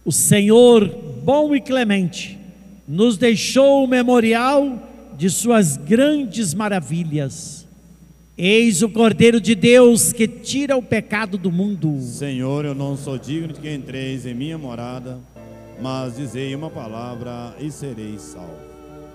O Senhor, bom e clemente, nos deixou o memorial de suas grandes maravilhas. Eis o Cordeiro de Deus que tira o pecado do mundo. Senhor, eu não sou digno de que entreis em minha morada, mas dizei uma palavra e serei salvo.